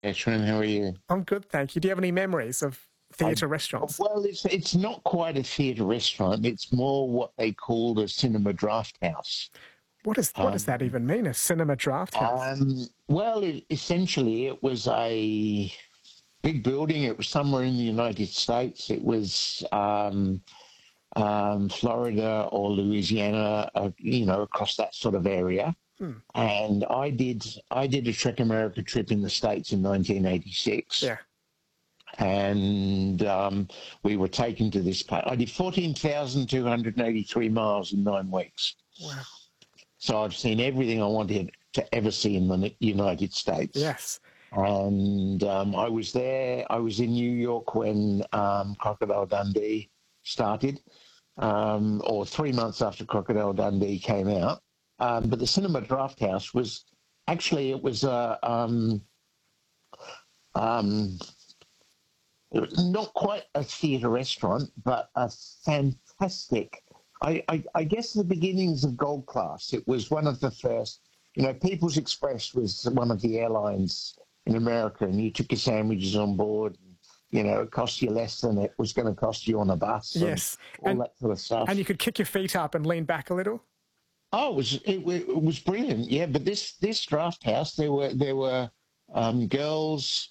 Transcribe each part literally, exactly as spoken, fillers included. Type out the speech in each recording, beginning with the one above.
Ashwin, how are you? I'm good, thank you. Do you have any memories of I, theatre restaurants? well, it's it's not quite a theatre restaurant. It's more what they called a cinema draft house. What is what does that Um, even mean? A cinema draft house? um, well, it, essentially, it was a big building. It was somewhere in the United States. It was um, um, Florida or Louisiana, uh, you know, across that sort of area. Hmm. And I did I did a Trek America trip in the States in nineteen eighty-six. Yeah. And um, we were taken to this place. I did fourteen thousand two hundred eighty-three miles in nine weeks. Wow. So I've seen everything I wanted to ever see in the United States. Yes. And um, I was there. I was in New York when um, Crocodile Dundee started, um, or three months after Crocodile Dundee came out. Um, but the Cinema Draft House was actually, it was a... Um, um, It was not quite a theatre restaurant, but a fantastic. I, I, I guess the beginnings of Gold Class. It was one of the first. You know, People's Express was one of the airlines in America, and you took your sandwiches on board. And, you know, it cost you less than it was going to cost you on a bus. Yes, and all and, that sort of stuff. And you could kick your feet up and lean back a little. Oh, it was it, it was brilliant. Yeah, but this this draft house, there were there were um, girls.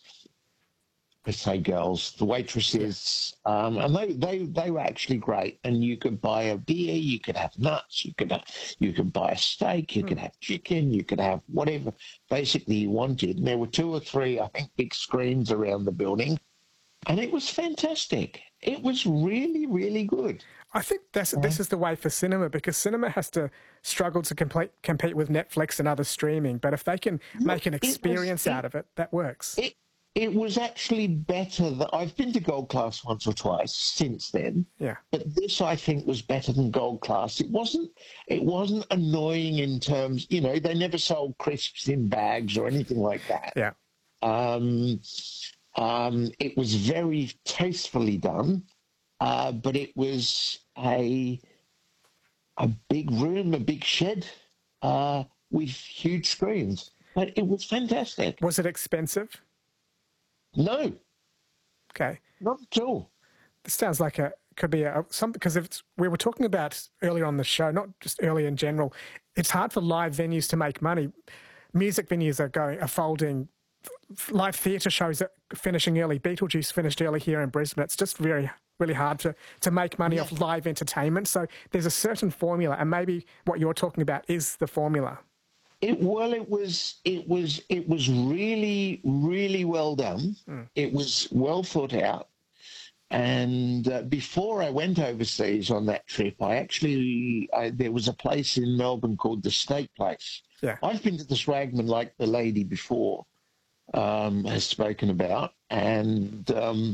I say girls, the waitresses, um, and they, they, they were actually great. And you could buy a beer, you could have nuts, you could have, you could buy a steak, you mm. could have chicken, you could have whatever basically you wanted. And there were two or three, I think, big screens around the building, and it was fantastic. It was really, really good. I think that's, yeah. this is the way for cinema, because cinema has to struggle to complete, compete with Netflix and other streaming. But if they can Look, make an experience was, it, out of it, that works. It, It was actually better. Than, I've been to Gold Class once or twice since then. Yeah. But this, I think, was better than Gold Class. It wasn't. It wasn't annoying in terms. You know, they never sold crisps in bags or anything like that. Yeah. Um, um, it was very tastefully done, uh, but it was a a big room, a big shed uh, with huge screens. But it was fantastic. Was it expensive? No. Okay. Not at all. This sounds like a could be a some because it's we were talking about earlier on the show, not just earlier in general. It's hard for live venues to make money. Music venues are going are folding. Live theatre shows are finishing early. Beetlejuice finished early here in Brisbane. It's just very really hard to to make money yeah. off live entertainment. So there's a certain formula, and maybe what you're talking about is the formula. It, well, it was it was it was really really well done. Mm. It was well thought out. And uh, before I went overseas on that trip, I actually I, there was a place in Melbourne called the Steak Place. Yeah, I've been to the Swagman, like the lady before um, has spoken about, and um,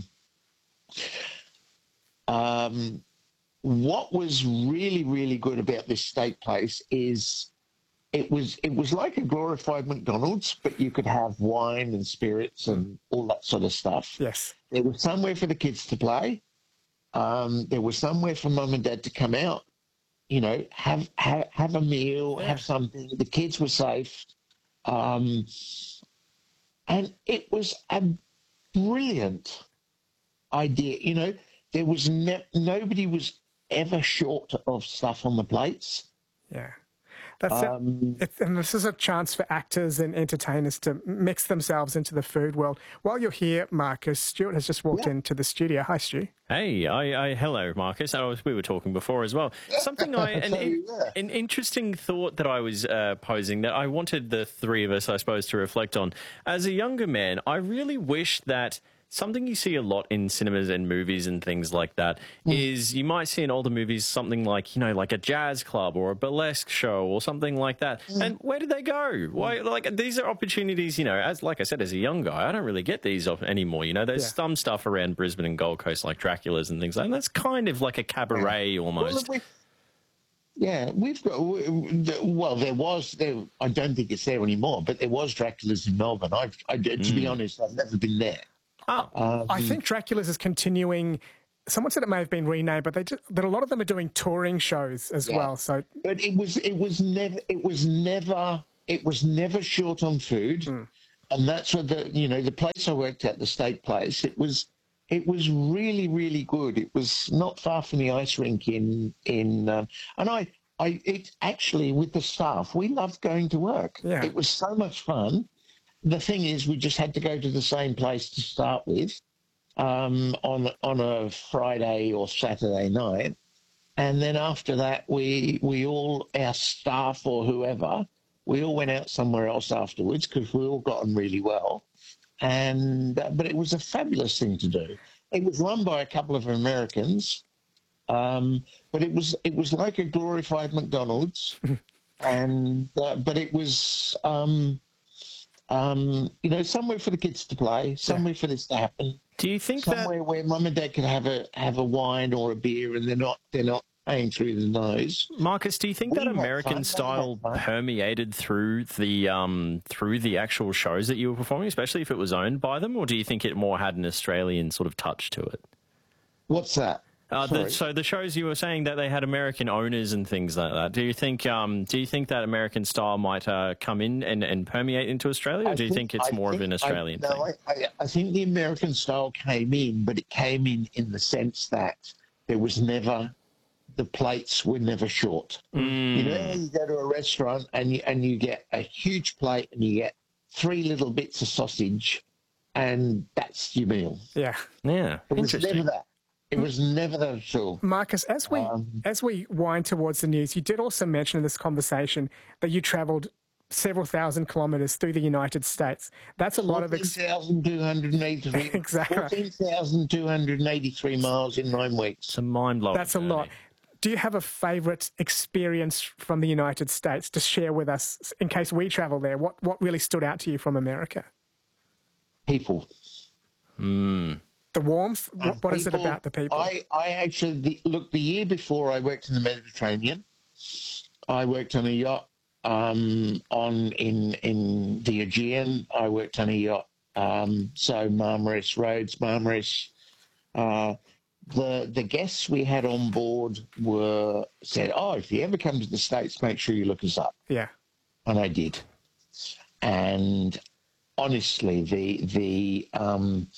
um, what was really really good about this steak place is. It was it was like a glorified McDonald's, but you could have wine and spirits and all that sort of stuff. Yes. There was somewhere for the kids to play. Um, there was somewhere for mum and dad to come out, you know, have have, have a meal, yeah. have something. The kids were safe. Um, and it was a brilliant idea. You know, there was ne- nobody was ever short of stuff on the plates. Yeah. That's um, it. It, and this is a chance for actors and entertainers to mix themselves into the food world. While you're here, Marcus, Stuart has just walked yeah. into the studio. Hi, Stu. Hey, I, I hello, Marcus. I was, we were talking before as well. Something I an, yeah. an interesting thought that I was uh, posing that I wanted the three of us, I suppose, to reflect on. As a younger man, I really wish that. Something you see a lot in cinemas and movies and things like that mm. is you might see in older movies something like, you know, like a jazz club or a burlesque show or something like that. Mm. And where did they go? Why? Like, these are opportunities, you know, as like I said, as a young guy, I don't really get these anymore. You know, there's yeah. some stuff around Brisbane and Gold Coast like Dracula's and things like that. And that's kind of like a cabaret yeah. almost. Well, yeah, we've got, well, there was, there. I don't think it's there anymore, but there was Dracula's in Melbourne. I've, I, to mm. be honest, I've never been there. Oh, um, I think Dracula's is continuing. Someone said it may have been renamed, but they just, but a lot of them are doing touring shows as yeah. well. So, but it was it was never it was never it was never short on food. Mm. and that's what the you know the place I worked at, the State Place. It was it was really really good. It was not far from the ice rink in in, um, and I I it actually with the staff we loved going to work. Yeah. It was so much fun. The thing is, we just had to go to the same place to start with um, on on a Friday or Saturday night, and then after that, we we all our staff or whoever we all went out somewhere else afterwards because we all got on really well, and uh, but it was a fabulous thing to do. It was run by a couple of Americans, um, but it was it was like a glorified McDonald's, and uh, but it was. Um, Um, you know, somewhere for the kids to play, somewhere yeah. for this to happen. Do you think somewhere that... where mum and dad can have a have a wine or a beer, and they're not they're not paying through the nose? Marcus, do you think we that American style permeated through the um through the actual shows that you were performing, especially if it was owned by them, or do you think it more had an Australian sort of touch to it? What's that? Uh, the, so the shows you were saying that they had American owners and things like that. Do you think um, do you think that American style might uh, come in and, and permeate into Australia, or do you think, think it's I more think, of an Australian I, no, thing? I, I, I think the American style came in, but it came in in the sense that there was never the plates were never short. Mm. You know, you go to a restaurant and you and you get a huge plate and you get three little bits of sausage, and that's your meal. Yeah, yeah. It was never that. It was never that at all. Marcus, as we um, as we wind towards the news, you did also mention in this conversation that you travelled several thousand kilometres through the United States. That's a lot of... Ex- fourteen thousand two hundred eighty-three exactly. fourteen thousand two hundred eighty-three miles in nine weeks. It's a mind-blowing That's a journey. lot. Do you have a favourite experience from the United States to share with us in case we travel there? What, what really stood out to you from America? People. Hmm. The warmth? What, what people, is it about the people? I, I actually, the, look, the year before I worked in the Mediterranean, I worked on a yacht um, on in in the Aegean. I worked on a yacht, um, so Marmaris, Rhodes, Marmaris. Uh, the the guests we had on board were said, "Oh, if you ever come to the States, make sure you look us up." Yeah, and I did. And honestly, the the um,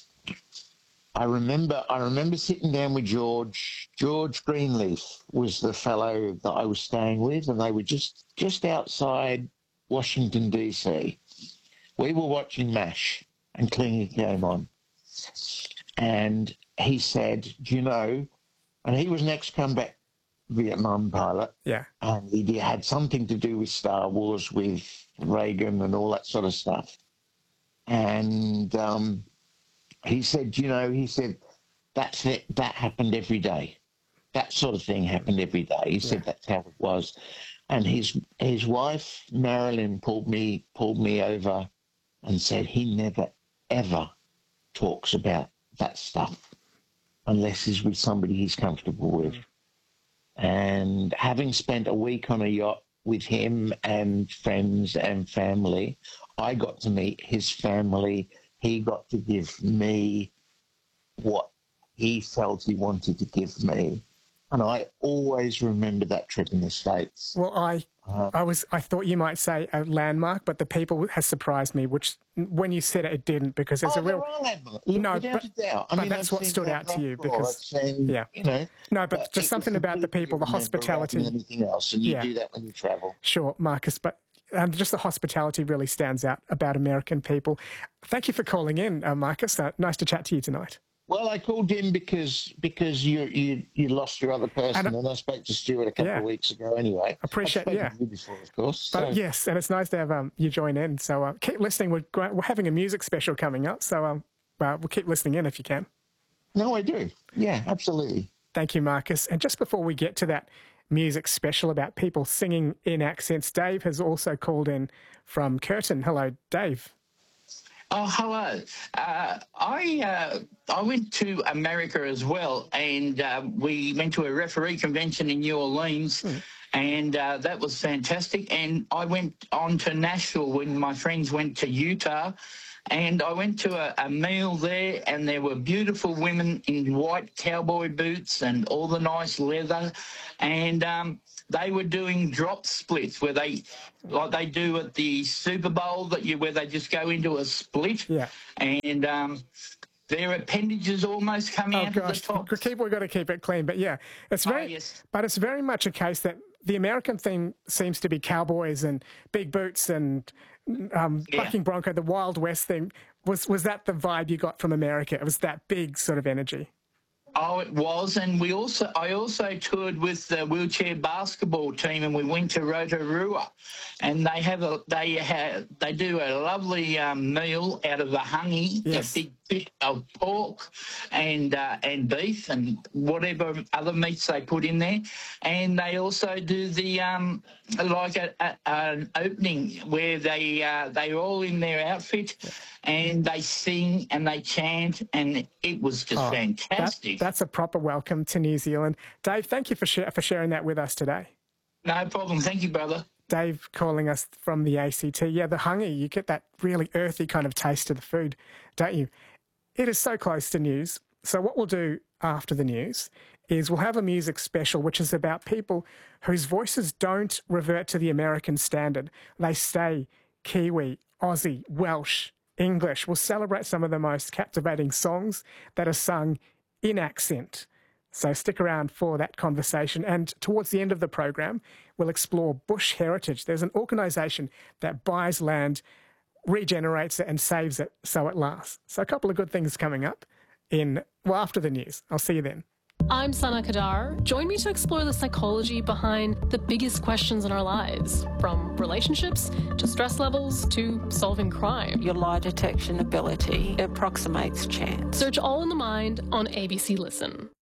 I remember I remember sitting down with George. George Greenleaf was the fellow that I was staying with, and they were just, just outside Washington, D C. We were watching MASH, and Clingy came on. And he said, do you know, and he was an ex-combat Vietnam pilot. Yeah. And he had something to do with Star Wars, with Reagan and all that sort of stuff. And... Um, He said, you know, he said, that's it. That happened every day. That sort of thing happened every day. He said yeah. that's how it was. And his his wife, Marilyn, pulled me pulled me over and said he never, ever talks about that stuff unless he's with somebody he's comfortable with. And having spent a week on a yacht with him and friends and family, I got to meet his family. He got to give me what he felt he wanted to give me. And I always remember that trip in the States. Well, I uh, I was I thought you might say a landmark, but the people has surprised me, which when you said it, it didn't, because there's oh, a real... No, but, but, I but mean, that's I've what stood out to you. Before. because seen, yeah. You know, no, but, but just something about the people, the hospitality. Than anything else, and you yeah. do that when you travel. Sure, Marcus, but... Um, just the hospitality really stands out about American people. Thank you for calling in, uh, Marcus. Uh, nice to chat to you tonight. Well, I called in because because you you you lost your other person, and, and I spoke to Stuart a couple yeah. of weeks ago. Anyway, appreciate I've yeah. to you before, of course. But so. yes, and it's nice to have um, you join in. So uh, keep listening. We're we're having a music special coming up, so um, uh, we'll keep listening in if you can. No, I do. Yeah, absolutely. Thank you, Marcus. And just before we get to that music special about people singing in accents, Dave has also called in from Curtin. Hello, Dave. Oh, hello. Uh, I uh, I went to America as well, and uh, we went to a referee convention in New Orleans, mm. and uh, that was fantastic. And I went on to Nashville when my friends went to Utah, and I went to a, a meal there, and there were beautiful women in white cowboy boots and all the nice leather, and um, they were doing drop splits where they, like they do at the Super Bowl, that you where they just go into a split. Yeah. And um, their appendages almost come Oh out gosh, of the top. keep, we've got to keep it clean. But yeah, it's very, Oh, yes. but it's very much a case that the American theme seems to be cowboys and big boots and um, Yeah. bucking bronco, the Wild West thing. Was was that the vibe you got from America? It was that big sort of energy. Oh, it was, and we also I also toured with the wheelchair basketball team, and we went to Rotorua, and they have a they have they do a lovely um, meal out of a honey, Yes. a big bit of pork, and uh, and beef, and whatever other meats they put in there, and they also do the um like a, a, an opening where they uh, they're all in their outfit, and they sing and they chant, and it was just Oh, That- fantastic. that's a proper welcome to New Zealand. Dave, thank you for sh- for sharing that with us today. No problem. Thank you, brother. Dave calling us from the A C T. Yeah, the honey, you get that really earthy kind of taste to the food, don't you? It is so close to news. So what we'll do after the news is we'll have a music special, which is about people whose voices don't revert to the American standard. They stay Kiwi, Aussie, Welsh, English. We'll celebrate some of the most captivating songs that are sung in accent. So stick around for that conversation. And towards the end of the program, we'll explore bush heritage. There's an organisation that buys land, regenerates it and saves it so it lasts. So a couple of good things coming up in, well, after the news. I'll see you then. I'm Sana Kadar. Join me to explore the psychology behind the biggest questions in our lives, from relationships to stress levels to solving crime. Your lie detection ability approximates chance. Search All in the Mind on A B C Listen.